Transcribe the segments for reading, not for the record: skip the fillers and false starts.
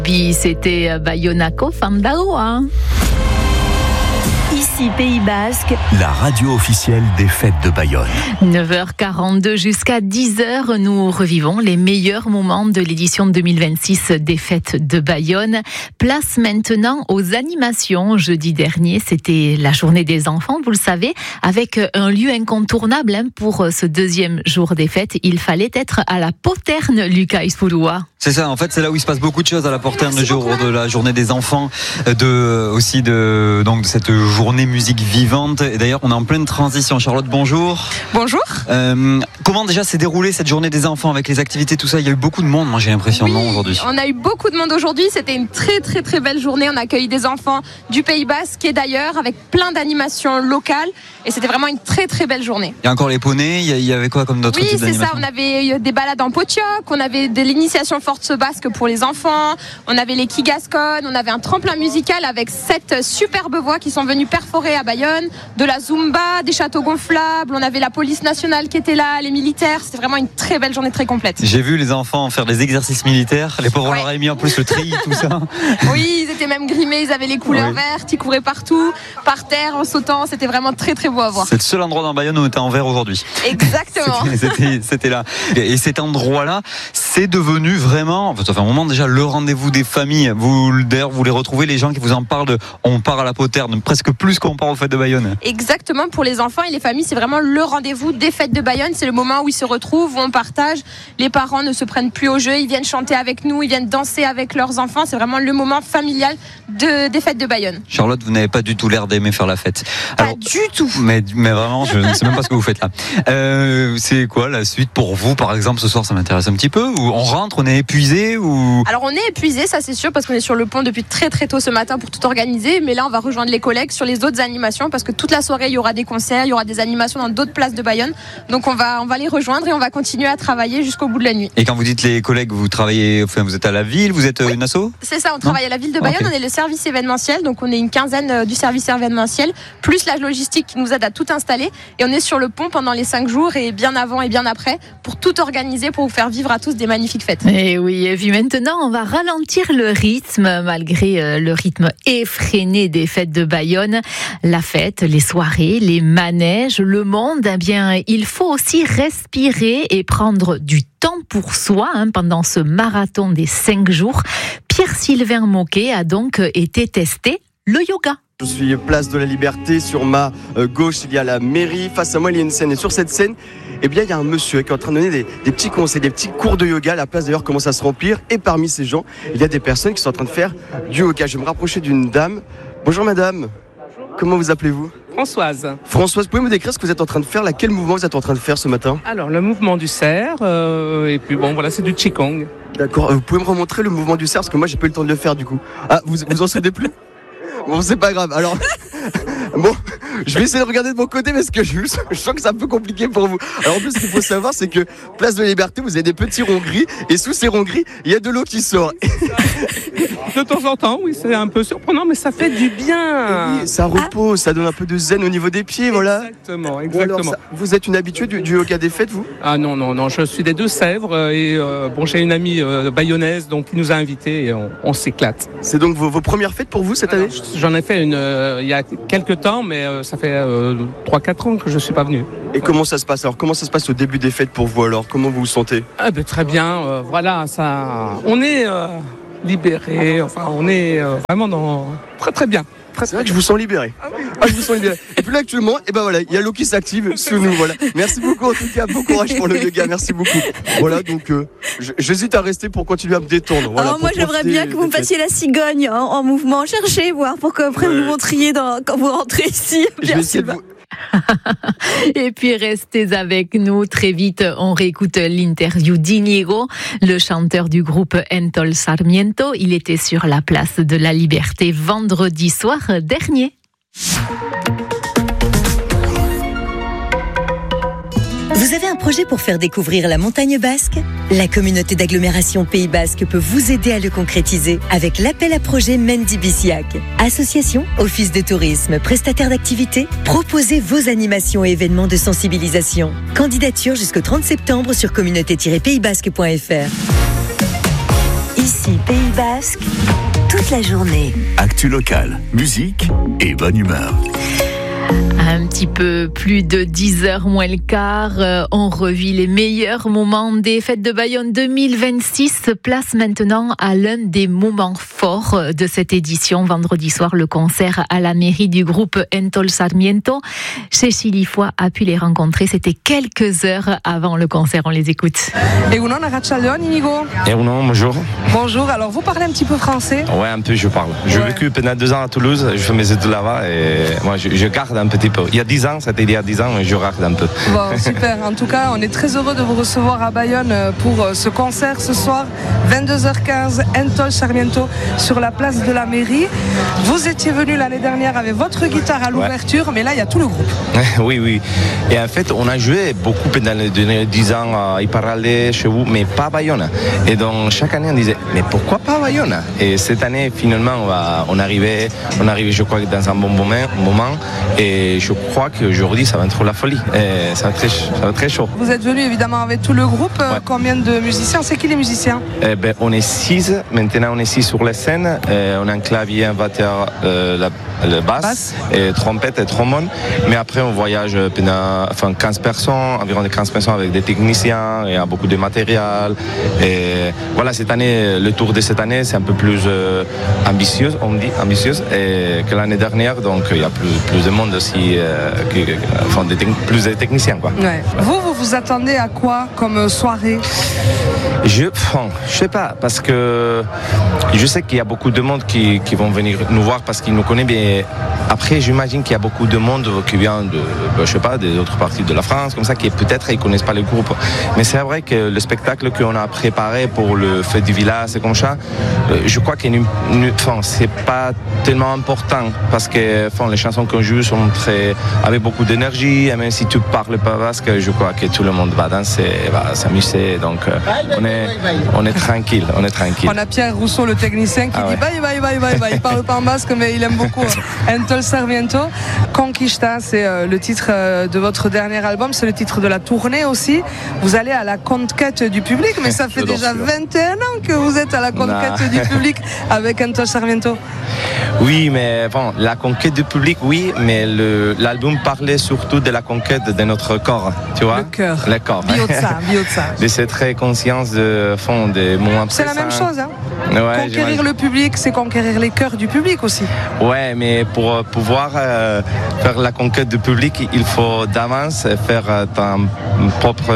Puis c'était Bayonako Fandaroa. Ici Pays Basque, la radio officielle des fêtes de Bayonne. 9h42 jusqu'à 10h, nous revivons les meilleurs moments de l'édition 2026 des fêtes de Bayonne. Place maintenant aux animations. Jeudi dernier, c'était la journée des enfants, vous le savez, avec un lieu incontournable pour ce deuxième jour des fêtes. Il fallait être à la Poterne, Lucas Ispurua. C'est ça, en fait, c'est là où il se passe beaucoup de choses à la Poterne le jour de la journée des enfants, de cette journée musique vivante. Et d'ailleurs, on est en pleine transition. Charlotte, bonjour. Bonjour. Comment déjà s'est déroulée cette journée des enfants avec les activités, tout ça? Il y a eu beaucoup de monde, moi j'ai l'impression, non, aujourd'hui? On a eu beaucoup de monde aujourd'hui. C'était une très très très belle journée. On a accueilli des enfants du Pays Basque et d'ailleurs avec plein d'animations locales. Et c'était vraiment une très très belle journée. Il y a encore les poneys, il y avait quoi comme d'autres types d'animations? Oui, c'est ça. On avait des balades en potioc, on avait de l'initiation force basque pour les enfants, on avait les Kigascon, on avait un tremplin musical avec 7 superbes voix qui sont venues perforer à Bayonne, de la Zumba, des châteaux gonflables, on avait la police nationale qui était là, les militaires. C'était vraiment une très belle journée, très complète. J'ai vu les enfants faire des exercices militaires, les pauvres leur avaient mis en plus le treillis, tout ça. Oui, ils étaient même grimés, ils avaient les couleurs vertes, ils couraient partout, par terre, en sautant, c'était vraiment très très beau à voir. C'est le seul endroit dans Bayonne où on était en vert aujourd'hui. Exactement. C'était là. Et cet endroit-là, c'est devenu vraiment, ça fait un moment déjà, le rendez-vous des familles. D'ailleurs, vous les retrouvez, les gens qui vous en parlent on part à la Poterne, presque plus qu'on part aux fêtes de Bayonne. Exactement, pour les enfants et les familles, c'est vraiment le rendez-vous des fêtes de Bayonne. C'est le moment où ils se retrouvent, où on partage. Les parents ne se prennent plus au jeu, ils viennent chanter avec nous, ils viennent danser avec leurs enfants. C'est vraiment le moment familial des fêtes de Bayonne. Charlotte, vous n'avez pas du tout l'air d'aimer faire la fête. Pas du tout. Mais vraiment, je ne sais même pas ce que vous faites là. C'est quoi la suite pour vous, par exemple, ce soir? Ça m'intéresse un petit peu. Ou on rentre, on est épuisé ou... Alors on est épuisé, ça c'est sûr, parce qu'on est sur le pont depuis très très tôt ce matin pour tout organiser. Mais là, on va rejoindre les collègues sur les autres animations parce que toute la soirée, il y aura des concerts, il y aura des animations dans d'autres places de Bayonne. Donc on va les rejoindre et on va continuer à travailler jusqu'au bout de la nuit. Et quand vous dites les collègues, vous travaillez, enfin, vous êtes à la ville, vous êtes une asso? C'est ça, on travaille à la ville de Bayonne, On est le service événementiel, donc on est une quinzaine du service événementiel, plus la logistique qui nous aide à tout installer. Et on est sur le pont pendant les 5 jours et bien avant et bien après pour tout organiser, pour vous faire vivre à tous des magnifiques fêtes. Et oui, et puis maintenant, on va ralentir le rythme, malgré le rythme effréné des fêtes de Bayonne. La fête, les soirées, les manèges, le monde, eh bien, il faut aussi respirer et prendre du temps pour soi pendant ce marathon des 5 jours. Pierre-Sylvain Moquet a donc été testé le yoga. Je suis place de la Liberté, sur ma gauche il y a la mairie, face à moi il y a une scène et sur cette scène eh bien, il y a un monsieur qui est en train de donner des petits conseils, des petits cours de yoga. La place d'ailleurs commence à se remplir et parmi ces gens il y a des personnes qui sont en train de faire du yoga. Je vais me rapprocher d'une dame. Bonjour madame. Bonjour. Comment vous appelez-vous? Françoise. Françoise, pouvez-vous me décrire ce que vous êtes en train de faire? Quel mouvement vous êtes en train de faire ce matin? Alors le mouvement du cerf et puis bon voilà, c'est du Qigong. D'accord, vous pouvez me remontrer le mouvement du cerf parce que moi j'ai pas eu le temps de le faire du coup. Ah, vous en savez plus? Bon, c'est pas grave. Alors, bon, je vais essayer de regarder de mon côté parce que je sens que c'est un peu compliqué pour vous. Alors en plus, ce qu'il faut savoir, c'est que place de la Liberté, vous avez des petits ronds gris et sous ces ronds gris, il y a de l'eau qui sort. De temps en temps, oui, c'est un peu surprenant, mais ça fait du bien. Oui, ça repose, ça donne un peu de zen au niveau des pieds, voilà. Exactement. Bon, alors, vous êtes une habituée du yoga des fêtes, vous? Ah non, je suis des Deux-Sèvres et j'ai une amie bayonnaise, donc qui nous a invités et on s'éclate. C'est donc vos premières fêtes pour vous cette année? J'en ai fait une il y a quelques temps, mais ça fait 3-4 ans que je ne suis pas venu. Et comment ça se passe? Alors comment ça se passe au début des fêtes pour vous alors? Comment vous vous sentez? Très bien, voilà, ça, on est libéré, enfin on est vraiment dans très très bien. C'est vrai que je vous sens libéré. Je vous sens libéré. Et puis là actuellement, voilà, il y a l'eau qui s'active sous nous. Voilà. Merci beaucoup en tout cas, bon courage pour le yoga, merci beaucoup. Voilà, donc j'hésite à rester pour continuer à me détendre. Voilà, moi j'aimerais bien que vous me fassiez la cigogne en mouvement. Cherchez, voir pour qu'après vous montriez quand vous rentrez ici. Je vais essayer de vous... Et puis restez avec nous, très vite on réécoute l'interview d'Inigo, le chanteur du groupe Entol Sarmiento. Il était sur la place de la Liberté vendredi soir dernier. Vous avez un projet pour faire découvrir la montagne basque? La communauté d'agglomération Pays Basque peut vous aider à le concrétiser avec l'appel à projet Mendy Biciac. Association, office de tourisme, prestataire d'activités, proposez vos animations et événements de sensibilisation. Candidature jusqu'au 30 septembre sur communauté-paysbasque.fr. Ici, RFI Pays Basque, toute la journée. Actu locale, musique et bonne humeur. Un petit peu plus de 10h moins le quart, on revit les meilleurs moments des fêtes de Bayonne 2026. Place maintenant à l'un des moments forts de cette édition. Vendredi soir, le concert à la mairie du groupe Entol Sarmiento. Cécilie Foy a pu les rencontrer. C'était quelques heures avant le concert. On les écoute. Egunon, Arratsaldeon, Inigo. Egunon, bonjour. Bonjour, alors vous parlez un petit peu français? Ouais, un peu je parle. J'ai vécu pendant 2 ans à Toulouse, je fais mes études là-bas et moi je garde un petit peu. Il y a 10 ans, c'était il y a 10 ans, mais je garde un peu. Bon, super. En tout cas, on est très heureux de vous recevoir à Bayonne pour ce concert ce soir, 22h15, Entol Sarmiento, sur la place de la mairie. Vous étiez venu l'année dernière avec votre guitare à l'ouverture, mais là, il y a tout le groupe. Oui. Et en fait, on a joué beaucoup pendant les 10 ans à Iparralde, chez vous, mais pas à Bayonne. Et donc, chaque année, on disait, mais pourquoi pas à Bayonne? Et cette année, finalement, on arrivait, je crois, dans un bon moment. Et je crois qu'aujourd'hui, ça va être la folie. Et ça va être très chaud. Vous êtes venu évidemment avec tout le groupe. Combien de musiciens? C'est qui les musiciens? On est 6. Maintenant, on est 6 sur la scène. On a un clavier, un batteur, le basse, et trompette et trombone. Mais après, on voyage pendant 15 personnes, environ 15 personnes avec des techniciens. Il y a beaucoup de matériel. Et voilà, cette année, le tour de cette année, c'est un peu plus ambitieux, on dit ambitieuse, que l'année dernière. Donc, il y a plus de monde aussi, plus de techniciens, quoi. Ouais. Vous attendez à quoi comme soirée? Je sais pas, parce que je sais qu'il y a beaucoup de monde qui vont venir nous voir parce qu'ils nous connaissent bien. Après, j'imagine qu'il y a beaucoup de monde qui vient des autres parties de la France, comme ça, qui peut-être ils connaissent pas le groupe. Mais c'est vrai que le spectacle qu'on a préparé pour le fête du village, c'est comme ça. Je crois que c'est pas tellement important parce que les chansons qu'on joue sont avec beaucoup d'énergie. Et même si tu parles pas basque, je crois que tout le monde va danser, va s'amuser. Donc on est tranquille. On a Pierre Rousseau, le technicien, qui dit bye. Il parle pas en basque, mais il aime beaucoup Entol Sarmiento. Conquista, c'est le titre de votre dernier album, c'est le titre de la tournée aussi. Vous allez à la conquête du public, mais ça fait déjà 21 ans que vous êtes à la conquête du public avec Entol Sarmiento. Oui, mais la conquête du public, oui, mais l'album parlait surtout de la conquête de notre corps, tu vois. Le corps. Biotsa. De cette conscience des moments présents. C'est la même chose, hein. Ouais, conquérir le public, c'est conquérir les cœurs du public aussi. Ouais, mais pour pouvoir faire la conquête du public, il faut d'avance faire ta propre,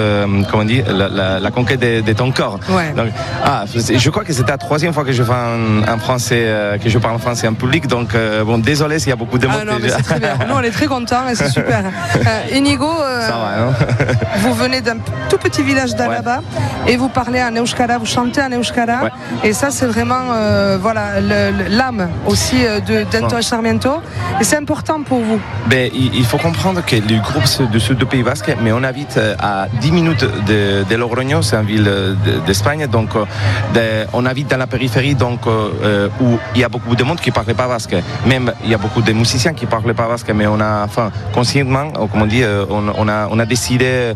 la conquête de ton corps. Ouais. Donc, je crois que c'était la 3e fois que je fais un français, que je parle français en public. Donc, désolé s'il y a beaucoup de mots. Non, mais c'est très bien. Nous, on est très contents et c'est super. Inigo, ça va, vous venez d'un tout petit village d'Alaba et vous parlez en euskara, vous chantez en euskara. Ouais. Et ça, c'est vraiment l'âme aussi d'Entol Sarmiento. Et c'est important pour vous. Il faut comprendre que le groupe du sud du Pays Basque, mais on habite à 10 minutes de Logroño, c'est une ville d'Espagne. Donc, on habite dans la périphérie, donc, où il y a beaucoup de monde qui ne parle pas basque. Même, il y a beaucoup de musiciens qui ne parlent pas basque, mais on a, consciemment, comme on dit, on a décidé,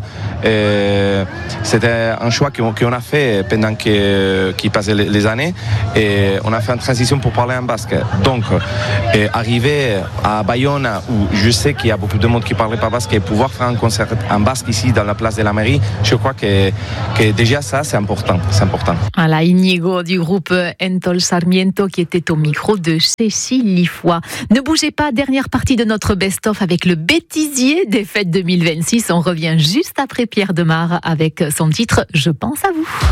c'était un choix qu'on a fait pendant qu'il passait les années, et on a fait une transition pour parler en basque. Donc, arriver à Bayonne, où je sais qu'il y a beaucoup de monde qui ne parle pas basque, et pouvoir faire un concert en basque ici, dans la place de la mairie, je crois que déjà ça, c'est important. Voilà, Inigo du groupe Entol Sarmiento qui était au micro de Cécilie Foy. Ne bougez pas, dernière partie de notre best-of avec le bêtisier des fêtes 2026. On revient juste après Pierre Demar avec son titre « Je pense à vous ».